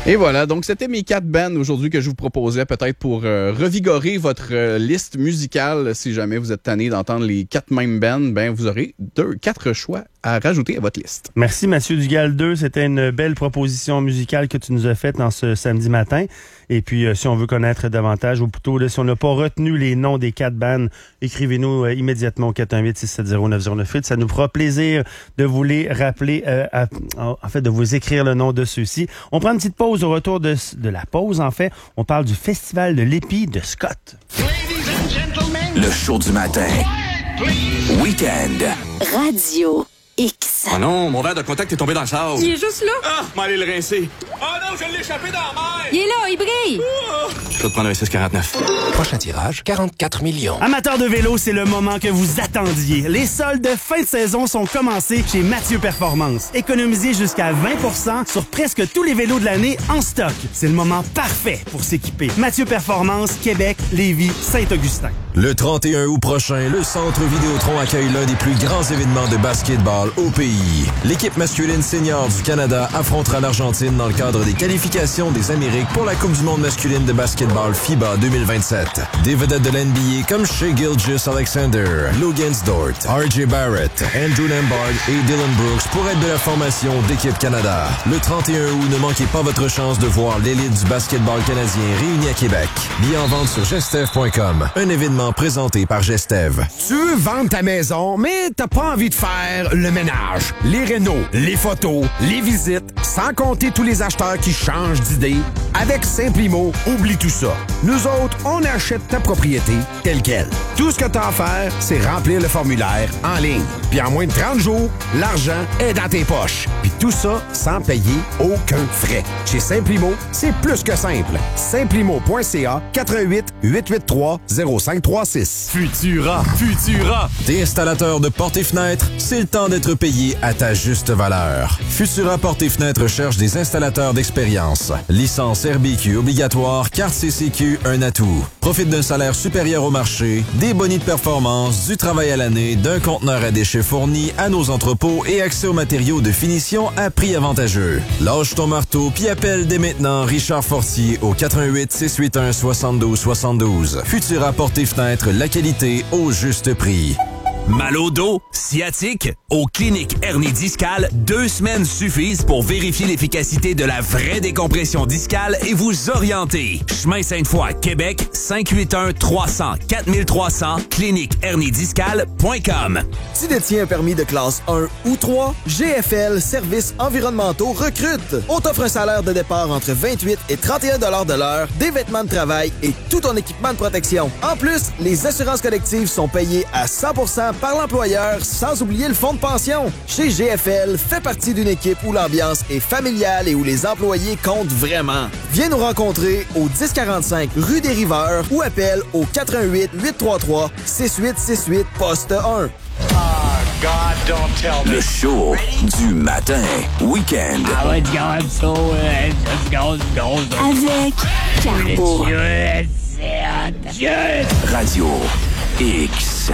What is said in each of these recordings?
Et voilà, donc c'était mes 4 bands aujourd'hui que je vous proposais peut-être pour revigorer votre liste musicale. Si jamais vous êtes tanné d'entendre les 4 mêmes bands, ben vous aurez 4 choix à rajouter à votre liste. Merci Mathieu Dugal 2, c'était une belle proposition musicale que tu nous as faite dans ce samedi matin. Et puis si on veut connaître davantage, ou plutôt là, si on n'a pas retenu les noms des 4 bands, écrivez-nous immédiatement au 418-670-9098. Ça nous fera plaisir de vous les rappeler, en fait de vous écrire le nom de ceux-ci. On prend une petite pause. Au retour de la pause, en fait, on parle du Festival de l'épi de Scott. Le show du matin. Week-end. Radio X. Oh non, mon verre de contact est tombé dans le sable. Il est juste là. Ah, m'allez le rincer. Oh non, je l'ai échappé dans la mer. Il est là, il brille. Je vais te prendre un 649. Prochain tirage, 44 millions. Amateurs de vélo, c'est le moment que vous attendiez. Les soldes de fin de saison sont commencés chez Mathieu Performance. Économisez jusqu'à 20% sur presque tous les vélos de l'année en stock. C'est le moment parfait pour s'équiper. Mathieu Performance, Québec, Lévis, Saint-Augustin. Le 31 août prochain, le Centre Vidéotron accueille l'un des plus grands événements de basketball au pays. L'équipe masculine senior du Canada affrontera l'Argentine dans le cadre des qualifications des Amériques pour la Coupe du monde masculine de basketball FIBA 2027. Des vedettes de l'NBA comme Shai Gilgeous-Alexander, Logan Dort, R.J. Barrett, Andrew Lambard et Dylan Brooks pourraient être de la formation d'Équipe Canada. Le 31 août, ne manquez pas votre chance de voir l'élite du basketball canadien réunie à Québec. Billets en vente sur gestev.com. Un événement présenté par Gestev. Tu veux vendre ta maison, mais t'as pas envie de faire le ménage, les rénaux, les photos, les visites, sans compter tous les acheteurs qui changent d'idée. Avec Simplimo, oublie tout ça. Nous autres, on achète ta propriété telle quelle. Tout ce que t'as à faire, c'est remplir le formulaire en ligne. Puis en moins de 30 jours, l'argent est dans tes poches. Puis tout ça sans payer aucun frais. Chez Simplimo, c'est plus que simple. Simplimo.ca 88 883 0536. Futura. T'es installateur de portes et fenêtres? C'est le temps d'être payé à ta juste valeur. Futura Portes et Fenêtres cherche des installateurs d'expérience. Licence RBQ obligatoire, carte CCQ, un atout. Profite d'un salaire supérieur au marché, des bonus de performance, du travail à l'année, d'un conteneur à déchets fourni à nos entrepôts et accès aux matériaux de finition à prix avantageux. Lâche ton marteau puis appelle dès maintenant Richard Fortier au 88 681 72 72. Futura Portes et Fenêtres, la qualité au juste prix. Mal au dos, sciatique, aux cliniques hernie discale, 2 semaines suffisent pour vérifier l'efficacité de la vraie décompression discale et vous orienter. Chemin Sainte-Foy, Québec, 581-300-4300, cliniquehernidiscale.com. Tu détiens un permis de classe 1 ou 3, GFL Services environnementaux recrute. On t'offre un salaire de départ entre 28 et 31 $ de l'heure, des vêtements de travail et tout ton équipement de protection. En plus, les assurances collectives sont payées à 100% par l'employeur, sans oublier le fonds de pension. Chez GFL, fais partie d'une équipe où l'ambiance est familiale et où les employés comptent vraiment. Viens nous rencontrer au 1045 rue des Riveurs ou appelle au 88 833 6868 poste 1. Le show du matin. Week-end. Avec Carbo. Radio X.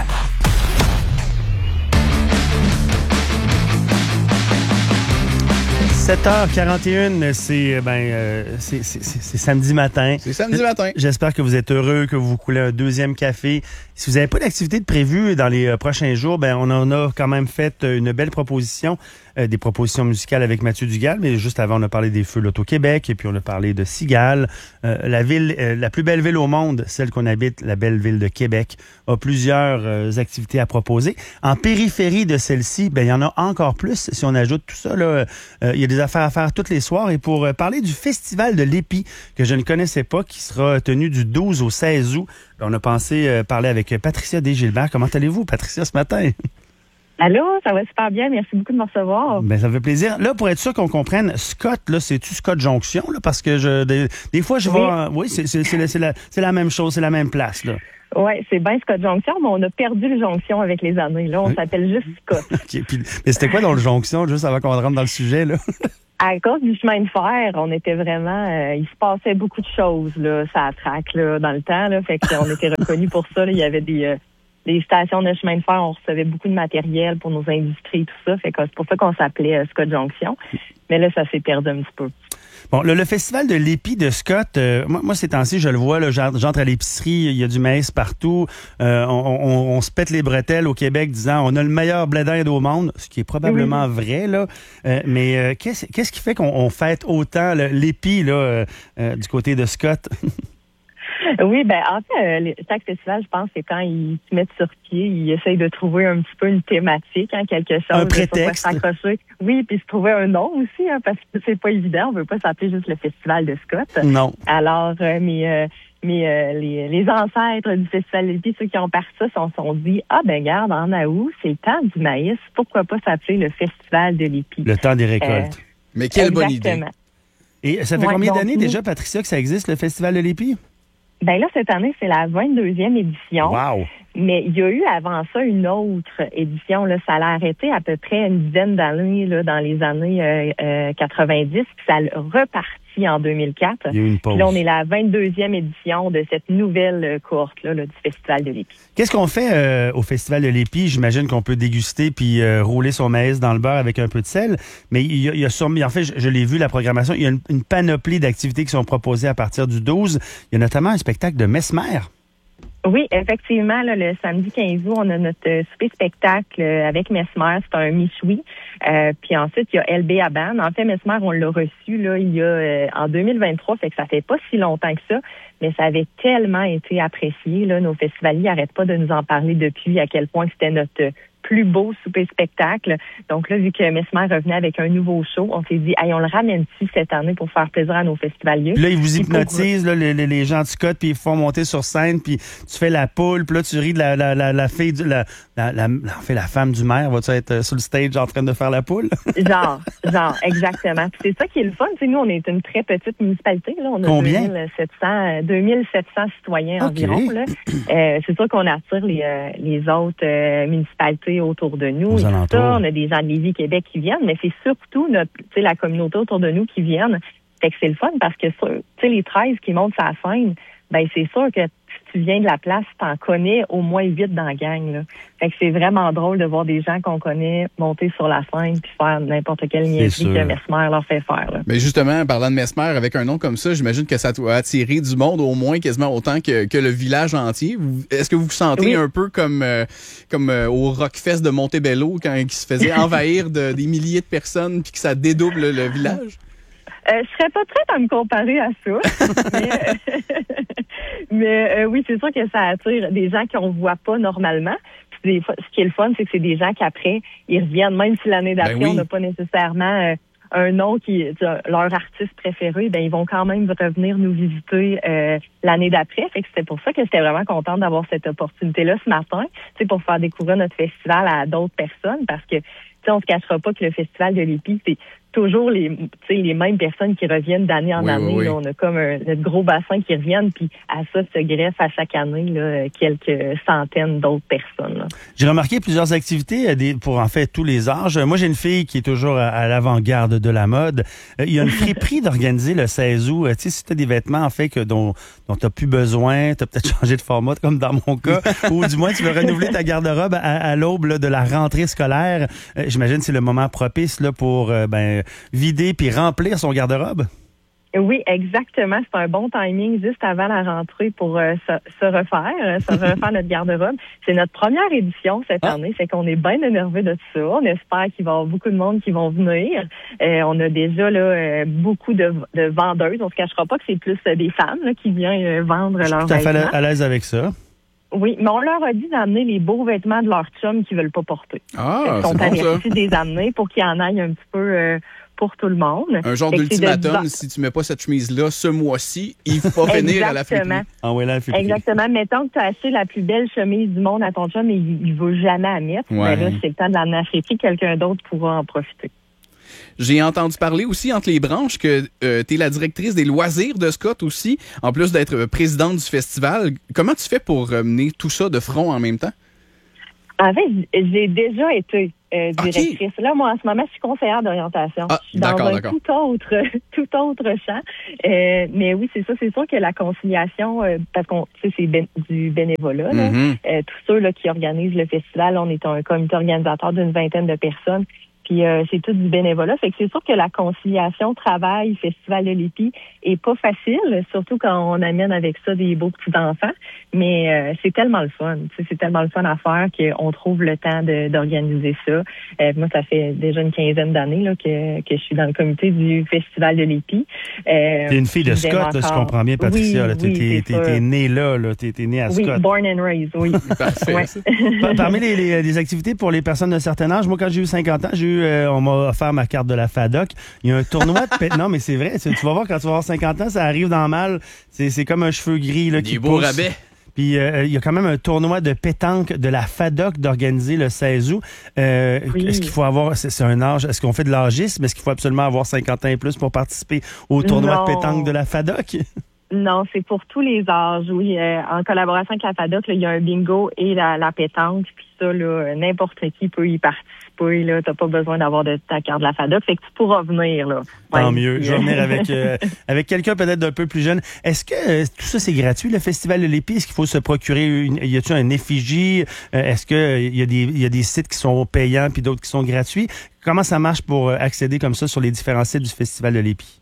7h41, c'est samedi matin. C'est samedi matin. J'espère que vous êtes heureux, que vous coulez un deuxième café. Si vous n'avez pas d'activité de prévue dans les prochains jours, ben on en a quand même fait une belle proposition, des propositions musicales avec Mathieu Dugal, mais juste avant on a parlé des Feux l'Auto-Québec et puis on a parlé de Cigale. La ville, la plus belle ville au monde, celle qu'on habite, la belle ville de Québec, a plusieurs activités à proposer. En périphérie de celle-ci, ben il y en a encore plus si on ajoute tout ça là. Il y a des affaires à faire tous les soirs. Et pour parler du Festival de l'épi, que je ne connaissais pas, qui sera tenu du 12 au 16 août, on a pensé parler avec Patricia Desgilbert. Comment allez-vous, Patricia, ce matin? Allô, ça va super bien. Merci beaucoup de me recevoir. Ben, ça me fait plaisir. Là, pour être sûr qu'on comprenne, Scott, là, c'est-tu Scott Jonction? Là, parce que des fois, je vois... Oui, c'est la même chose, c'est la même place, là. Oui, c'est bien Scott Jonction, mais on a perdu le Jonction avec les années. Là, on s'appelle juste Scott. Okay, mais c'était quoi dans le Jonction, juste avant qu'on rentre dans le sujet, là? À cause du chemin de fer, on était vraiment... il se passait beaucoup de choses, là, ça traque, là, dans le temps, là. Fait qu'on était reconnus pour ça, là. Il y avait des stations de chemin de fer, on recevait beaucoup de matériel pour nos industries et tout ça. Fait que c'est pour ça qu'on s'appelait Scott Jonction. Mais là, ça s'est perdu un petit peu. Bon, le festival de l'épi de Scott, moi ces temps-ci, je le vois, là, j'entre à l'épicerie, il y a du maïs partout. On se pète les bretelles au Québec disant on a le meilleur blé d'Inde au monde, ce qui est probablement vrai, là. Mais qu'est-ce qui fait qu'on fête autant l'épi là, du côté de Scott? Oui, en fait, chaque festival, je pense, c'est quand ils se mettent sur pied, ils essayent de trouver un petit peu une thématique, quelque chose. Un prétexte. Sur quoi s'accrocher. Oui, puis se trouver un nom aussi, parce que c'est pas évident. On veut pas s'appeler juste le Festival de Scott. Non. Alors, les ancêtres du Festival de l'épi, ceux qui ont parti ça, se sont dit, garde, en août, c'est le temps du maïs. Pourquoi pas s'appeler le Festival de l'épi? Le temps des récoltes. Mais quelle bonne idée. Et ça fait combien d'années déjà, Patricia, que ça existe, le Festival de l'épi? Là, cette année, c'est la 22e édition. Wow! Mais il y a eu avant ça une autre édition. Là, ça l'a arrêté à peu près une dizaine d'années là, dans les années 90, puis ça a reparti en 2004. Il y a eu une pause. Puis là, on est la 22e édition de cette nouvelle cohorte-là, du Festival de l'épi. Qu'est-ce qu'on fait au Festival de l'épi? J'imagine qu'on peut déguster puis rouler son maïs dans le beurre avec un peu de sel. Mais il y a sûrement, en fait, je l'ai vu, la programmation, il y a une panoplie d'activités qui sont proposées à partir du 12. Il y a notamment un spectacle de Mesmer. Oui, effectivement, là, le samedi 15 août, on a notre souper-spectacle avec Mesmer. C'est un michoui. Puis ensuite, il y a LB Aban. En fait, Mesmer, on l'a reçu là il y a en 2023, fait que ça fait pas si longtemps que ça, mais ça avait tellement été apprécié. Là, nos festivaliers n'arrêtent pas de nous en parler depuis, à quel point c'était notre plus beau souper-spectacle. Donc là, vu que Mesmer revenait avec un nouveau show, on s'est dit, on le ramène-tu cette année pour faire plaisir à nos festivaliers? Puis là, ils vous hypnotisent, là, les gens du Scott, puis ils font monter sur scène, puis tu fais la poule, puis là, tu ris de la fille, la femme du maire, va-tu être sur le stage en train de faire la poule? Genre, exactement. Puis c'est ça qui est le fun. Tu sais, nous, on est une très petite municipalité. Là. On a Combien? 2700 citoyens environ. Là. C'est sûr qu'on attire les autres municipalités autour de nous. On a des gens de Lévis, Québec qui viennent, mais c'est surtout la communauté autour de nous qui viennent. Fait que c'est le fun parce que les 13 qui montent sur la scène, c'est sûr que si tu viens de la place, t'en connais au moins 8 dans la gang. Là. Fait que c'est vraiment drôle de voir des gens qu'on connaît monter sur la scène puis faire n'importe quelle niaiserie que Mesmer leur fait faire. Là. Mais justement, parlant de Mesmer, avec un nom comme ça, j'imagine que ça doit attirer du monde au moins quasiment autant que le village entier. Est-ce que vous vous sentez un peu comme au Rockfest de Montebello quand il se faisait envahir des milliers de personnes puis que ça dédouble le village? Je serais pas prête à me comparer à ça. mais oui, c'est sûr que ça attire des gens qu'on voit pas normalement. Puis ce qui est le fun, c'est que c'est des gens qui après, ils reviennent, même si l'année d'après, on n'a pas nécessairement un nom qui est leur artiste préféré, ils vont quand même revenir nous visiter l'année d'après. Fait que c'était pour ça que j'étais vraiment contente d'avoir cette opportunité-là ce matin, pour faire découvrir notre festival à d'autres personnes, parce que on se cachera pas que le Festival de l'épi, c'est toujours les mêmes personnes qui reviennent d'année en année. Oui. Là, on a comme notre gros bassin qui reviennent, puis à ça se greffe à chaque année là, quelques centaines d'autres personnes. Là. J'ai remarqué plusieurs activités pour en fait tous les âges. Moi, j'ai une fille qui est toujours à l'avant-garde de la mode. Il y a une friperie d'organiser le 16 août. Tu sais, si tu as des vêtements en fait dont tu n'as plus besoin, tu as peut-être changé de format, comme dans mon cas, ou du moins tu veux renouveler ta garde-robe à l'aube là, de la rentrée scolaire. J'imagine que c'est le moment propice là, pour vider puis remplir son garde-robe? Oui, exactement. C'est un bon timing juste avant la rentrée pour se refaire notre garde-robe. C'est notre première édition cette année, fait qu'on est bien énervé de ça. On espère qu'il va y avoir beaucoup de monde qui vont venir. On a déjà là beaucoup de vendeuses. On se cachera pas que c'est plus des femmes là, qui viennent vendre leurs vêtements. Je suis tout à fait à l'aise avec ça. Oui, mais on leur a dit d'amener les beaux vêtements de leur chum qu'ils veulent pas porter. Ah, c'est bon, ça. On a ça. des amener pour qu'il y en aille un petit peu pour tout le monde. Un genre d'ultimatum, si tu mets pas cette chemise-là ce mois-ci, il faut pas venir à la friperie. Ah oui, la friperie. Exactement. Mettons que tu as acheté la plus belle chemise du monde à ton chum et il veut jamais la mettre. Ouais. Mais là, c'est le temps de l'amener à la friperie, quelqu'un d'autre pourra en profiter. J'ai entendu parler aussi entre les branches que tu es la directrice des loisirs de Scott aussi, en plus d'être présidente du festival. Comment tu fais pour mener tout ça de front en même temps? En fait, j'ai déjà été directrice. Okay. Là, moi, en ce moment, je suis conseillère d'orientation. Ah, je suis dans un tout autre champ. Mais oui, c'est ça. C'est sûr que la conciliation, parce qu'on, tu sais, c'est du bénévolat. Là. Mm-hmm. Tous ceux là, qui organisent le festival, on est un comité organisateur d'une 20aine de personnes. Puis c'est tout du bénévolat. Fait que c'est sûr que la conciliation travail, Festival de l'Épi est pas facile, surtout quand on amène avec ça des beaux petits-enfants. Mais c'est tellement le fun. C'est tellement le fun à faire qu'on trouve le temps d'organiser ça. Moi, ça fait déjà une 15aine d'années là, que je suis dans le comité du Festival de l'Épi. T'es une fille de Scott, là, si je comprends bien, Patricia. Oui, t'es née là, t'es née à Scott. Oui, born and raised, oui. Parfait. Ouais. Parmi les activités pour les personnes d'un certain âge, moi, quand j'ai eu 50 ans, on m'a offert ma carte de la FADOC. Il y a un tournoi de non, mais c'est vrai. Tu vas voir, quand tu vas avoir 50 ans, ça arrive dans le mal. C'est comme un cheveu gris là, qui pousse. Des beaux rabais. Puis il y a quand même un tournoi de pétanque de la FADOC d'organiser le 16 août. Est-ce qu'il faut avoir, c'est un âge, est-ce qu'on fait de l'âgisme? Est-ce qu'il faut absolument avoir 50 ans et plus pour participer au tournoi de pétanque de la FADOC? Non, c'est pour tous les âges, oui. En collaboration avec la FADOC, il y a un bingo et la pétanque. Puis ça, là, n'importe qui peut y participer. Là, t'as pas besoin d'avoir ta carte de la FADOC, fait que tu pourras venir. Là. Tant mieux. Je vais venir avec quelqu'un peut-être d'un peu plus jeune. Est-ce que tout ça, c'est gratuit, le Festival de l'Épi? Est-ce qu'il faut se procurer y a-t-il un effigie? Est-ce qu'il y a des sites qui sont payants puis d'autres qui sont gratuits? Comment ça marche pour accéder comme ça sur les différents sites du Festival de l'Épi?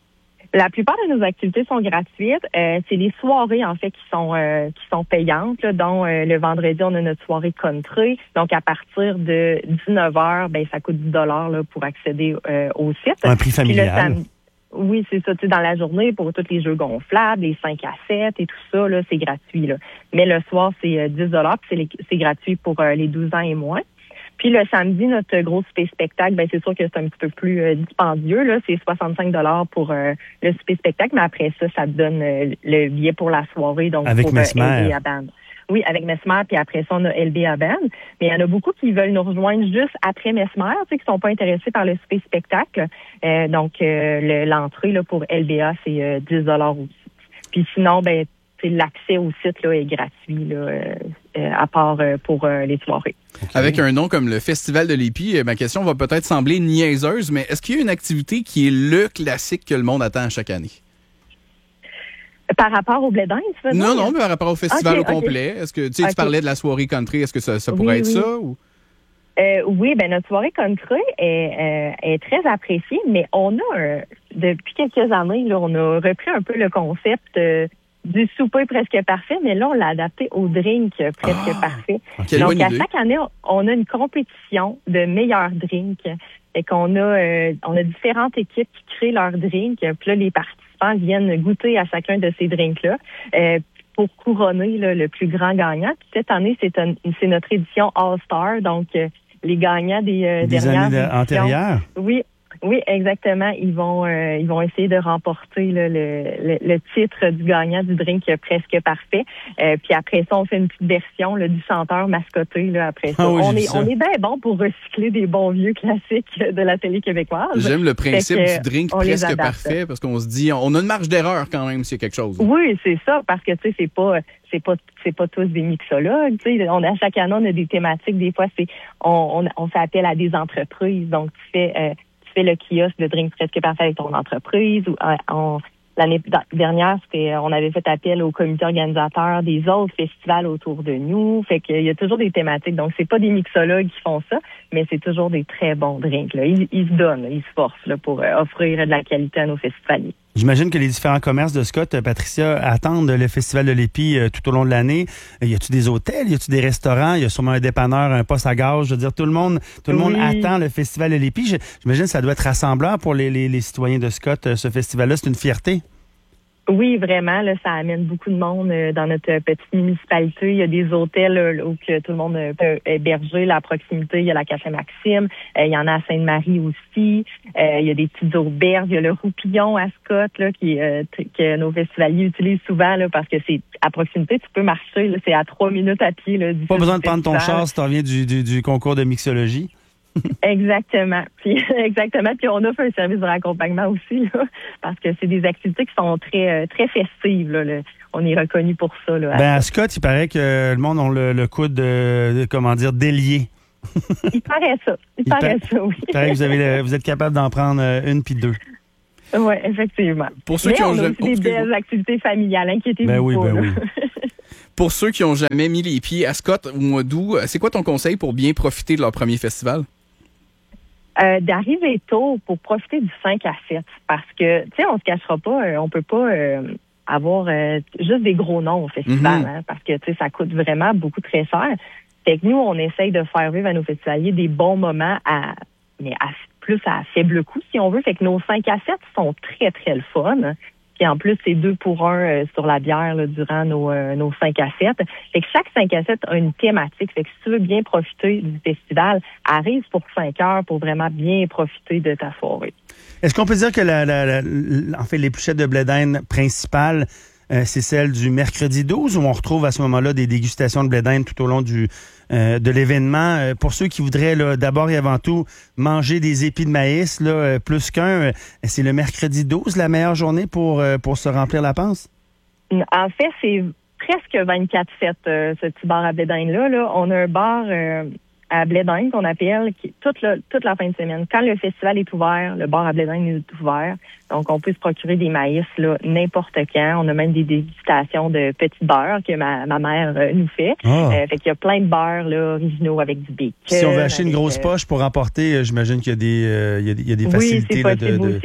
La plupart de nos activités sont gratuites. C'est les soirées, en fait, qui sont payantes, là, dont le vendredi, on a notre soirée country. Donc, à partir de 19h, ça coûte 10 $ là, pour accéder au site. Un prix familial. Oui, c'est ça. Dans la journée, pour tous les jeux gonflables, les 5 à 7 et tout ça, là, c'est gratuit. Là. Mais le soir, c'est 10 $, puis c'est gratuit pour les 12 ans et moins. Puis le samedi, notre gros souper spectacle, c'est sûr que c'est un petit peu plus dispendieux. Là, c'est 65 $ pour le souper spectacle, mais après ça, ça te donne le billet pour la soirée. Donc avec pour LBA Band. Oui, avec Mesmer, puis après ça, on a LBA Band. Mais il y en a beaucoup qui veulent nous rejoindre juste après Mesmer, qui sont pas intéressés par le souper spectacle. Donc l'entrée là pour LBA, c'est 10 $ aussi. Puis sinon, l'accès au site là est gratuit là, à part pour les soirées. Okay. Avec un nom comme le Festival de l'Épi, ma question va peut-être sembler niaiseuse, mais est-ce qu'il y a une activité qui est le classique que le monde attend à chaque année? Par rapport au blé d'Inde, tu veux dire? Non, mais par rapport au festival au complet. Est-ce que tu parlais de la soirée country, est-ce que ça pourrait être ça? Ou? Oui, notre soirée country est très appréciée, mais on a depuis quelques années, là, on a repris un peu le concept du souper presque parfait, mais là, on l'a adapté au drink presque parfait. Donc, à chaque année, on a une compétition de meilleurs drinks. Et qu'on a différentes équipes qui créent leurs drinks. Puis là, les participants viennent goûter à chacun de ces drinks-là pour couronner là, le plus grand gagnant. Puis cette année, c'est notre édition All-Star. Donc, les gagnants des dernières années antérieures. Oui, exactement. Ils vont essayer de remporter là, le titre du gagnant du drink presque parfait. Puis après ça, on fait une petite version là, du chanteur mascoté. Là, après ça, on est bien bon pour recycler des bons vieux classiques de la télé québécoise. J'aime le principe du drink presque parfait parce qu'on se dit, on a une marge d'erreur quand même s'il y a quelque chose. Oui, c'est ça, parce que tu sais, c'est pas tous des mixologues. Tu sais, chaque année, on a des thématiques. Des fois, on fait appel à des entreprises. Donc, tu fais le kiosque de drink presque parfait avec ton entreprise. L'année dernière, on avait fait appel au comité organisateur des autres festivals autour de nous. Fait qu'il y a toujours des thématiques. Donc, c'est pas des mixologues qui font ça, mais c'est toujours des très bons drinks. Là. Ils se donnent, ils se forcent là, pour offrir de la qualité à nos festivaliers. J'imagine que les différents commerces de Scott, Patricia, attendent le Festival de l'Épi tout au long de l'année. Y a-tu des hôtels? Y a-tu des restaurants? Y a sûrement un dépanneur, un poste à gaz. Je veux dire, tout le monde attend le Festival de l'Épi. J'imagine que ça doit être rassembleur pour les citoyens de Scott, ce festival-là. C'est une fierté. Oui, vraiment, là, ça amène beaucoup de monde dans notre petite municipalité. Il y a des hôtels où que tout le monde peut héberger. Là, à proximité, il y a la Café Maxime. Il y en a à Sainte-Marie aussi. Il y a des petites auberges. Il y a le Roupillon à Scott là, que nos festivaliers utilisent souvent là, parce que c'est à proximité. Tu peux marcher. Là, c'est à 3 minutes à pied. Là, pas besoin de prendre ton char si tu reviens du concours de mixologie. Exactement. Puis on offre un service de raccompagnement aussi, là, parce que c'est des activités qui sont très très festives. Là, on est reconnu pour ça. Là, à Scott, il paraît que le monde a le coude délié. Il paraît ça. Il paraît ça, oui. Il paraît que vous êtes capable d'en prendre une puis deux. Oui, effectivement. Pour ceux qui ont aussi des belles activités familiales, inquiétez-vous pas. Oui. Pour ceux qui n'ont jamais mis les pieds à Scott au mois d'août, c'est quoi ton conseil pour bien profiter de leur premier festival? D'arriver tôt pour profiter du 5 à 7. Parce que, tu sais, on se cachera pas, on peut pas avoir juste des gros noms au festival, hein, parce que, tu sais, ça coûte vraiment beaucoup très cher. Fait que nous, on essaye de faire vivre à nos festivaliers des bons moments plus à faible coût, si on veut. Fait que nos 5 à 7 sont très, très le fun. Puis en plus, c'est 2 pour 1 sur la bière là, durant nos 5 à 7. Fait que chaque 5 à 7 a une thématique. Fait que si tu veux bien profiter du festival, arrive pour 5 heures pour vraiment bien profiter de ta soirée. Est-ce qu'on peut dire que en fait, l'épluchette de blé d'Inde principale, c'est celle du mercredi 12 où on retrouve à ce moment-là des dégustations de blé d'Inde tout au long de l'événement. Pour ceux qui voudraient là, d'abord et avant tout manger des épis de maïs, là, plus qu'un, c'est le mercredi 12 la meilleure journée pour se remplir la panse? En fait, c'est presque 24/7 ce petit bar à blé d'Inde-là. Là. On a un bar à blé d'Inde qu'on appelle toute la fin de semaine. Quand le festival est ouvert, le bar à blé d'Inde est ouvert. Donc, on peut se procurer des maïs là n'importe quand. On a même des dégustations de petits beurres que ma mère nous fait. Fait qu'il y a plein de beurres là, originaux avec du bacon. Si on veut acheter une grosse poche pour emporter, j'imagine qu'il y a des facilités là,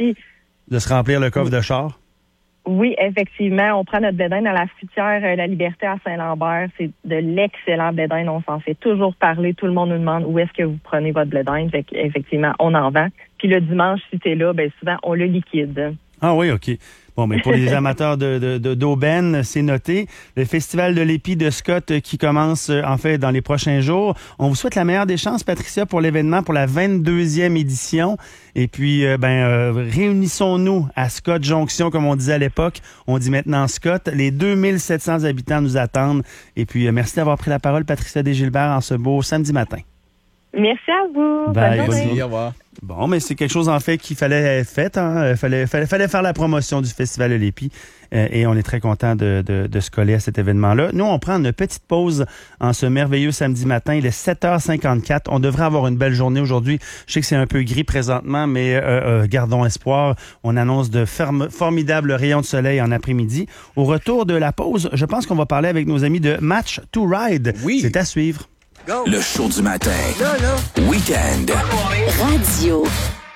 de se remplir le coffre de char. Oui, effectivement. On prend notre blé d'Inde à la fruitière La Liberté à Saint-Lambert. C'est de l'excellent blé d'Inde. On s'en fait toujours parler. Tout le monde nous demande où est-ce que vous prenez votre blé d'Inde. Fait qu'effectivement, on en vend. Puis le dimanche, si t'es là, ben souvent, on le liquide. Ah oui, OK. Bon, mais pour les amateurs d'aubaine, c'est noté. Le Festival de l'épi de Scott qui commence, en fait, dans les prochains jours. On vous souhaite la meilleure des chances, Patricia, pour l'événement, pour la 22e édition. Et puis, réunissons-nous à Scott Jonction, comme on disait à l'époque. On dit maintenant Scott. Les 2700 habitants nous attendent. Et puis, merci d'avoir pris la parole, Patricia Desgilbert, en ce beau samedi matin. Merci à vous. Bye. Bonne journée. Merci, au revoir. Bon, mais c'est quelque chose, en fait, qu'il fallait faire. Hein? Fallait faire la promotion du Festival de l'épi. Et on est très content de se coller à cet événement-là. Nous, on prend une petite pause en ce merveilleux samedi matin. Il est 7h54. On devrait avoir une belle journée aujourd'hui. Je sais que c'est un peu gris présentement, mais gardons espoir. On annonce de formidables rayons de soleil en après-midi. Au retour de la pause, je pense qu'on va parler avec nos amis de Match to Ride. Oui. C'est à suivre. Le show du matin. Week-end. Radio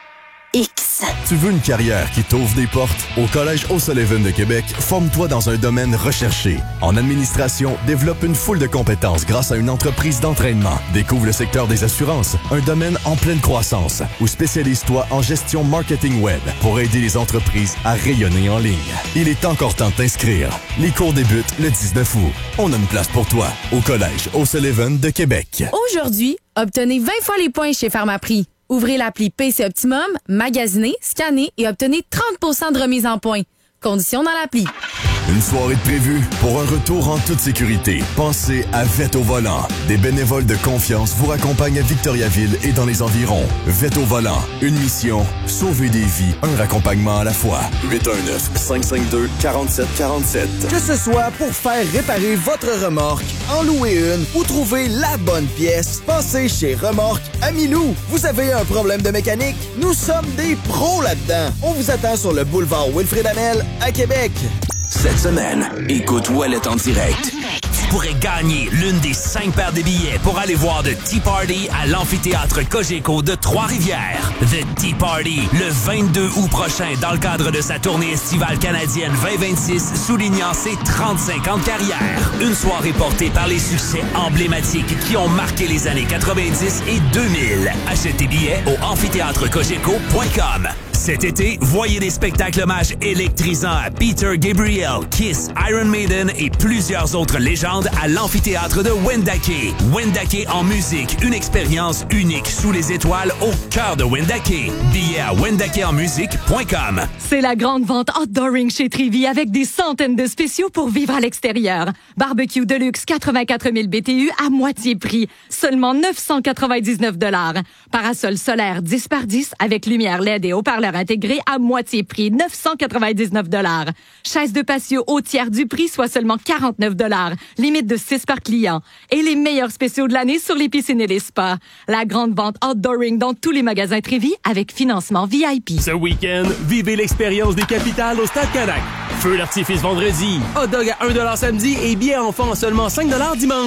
X. Tu veux une carrière qui t'ouvre des portes? Au Collège O'Sullivan de Québec, forme-toi dans un domaine recherché. En administration, développe une foule de compétences grâce à une entreprise d'entraînement. Découvre le secteur des assurances, un domaine en pleine croissance. Ou spécialise-toi en gestion marketing web pour aider les entreprises à rayonner en ligne. Il est encore temps de t'inscrire. Les cours débutent le 19 août. On a une place pour toi au Collège O'Sullivan de Québec. Aujourd'hui, obtenez 20 fois les points chez Pharmaprix. Ouvrez l'appli PC Optimum, magasinez, scannez et obtenez 30% de remise en points. Conditions dans l'appli. Une soirée de prévue pour un retour en toute sécurité. Pensez à Vette au volant. Des bénévoles de confiance vous raccompagnent à Victoriaville et dans les environs. Vette au volant. Une mission, sauver des vies, un raccompagnement à la fois. 819-552-4747. Que ce soit pour faire réparer votre remorque, en louer une ou trouver la bonne pièce, passez chez Remorque Amilou. Vous avez un problème de mécanique? Nous sommes des pros là-dedans. On vous attend sur le boulevard Wilfrid Hamel à Québec. Cette semaine, écoute Ouellet en direct. Tu pourrais gagner l'une des 5 paires de billets pour aller voir The Tea Party à l'amphithéâtre Cogeco de Trois-Rivières. The Tea Party, le 22 août prochain, dans le cadre de sa tournée estivale canadienne 2026, soulignant ses 35 ans de carrière. Une soirée portée par les succès emblématiques qui ont marqué les années 90 et 2000. Achète tes billets au amphithéâtrecogeco.com. Cet été, voyez des spectacles hommages électrisants à Peter Gabriel, Kiss, Iron Maiden et plusieurs autres légendes à l'amphithéâtre de Wendake. Wendake en musique, une expérience unique sous les étoiles au cœur de Wendake. Billets à wendakeenmusique.com. C'est la grande vente Outdooring chez Trévy avec des centaines de spéciaux pour vivre à l'extérieur. Barbecue Deluxe 84 000 BTU à moitié prix, seulement 999 $. Parasol solaire 10 par 10 avec lumière LED et haut-parleur intégré à moitié prix, 999 $. Chaise de patio au tiers du prix, soit seulement 49 $. Limite de 6 par client. Et les meilleurs spéciaux de l'année sur les piscines et les spas. La grande vente Outdooring dans tous les magasins Trévy avec financement VIP. Ce week-end, vivez l'expérience des capitales au Stade Canac. Feu d'artifice vendredi, hot dog à 1 $ samedi et billets enfants à seulement 5 $ dimanche.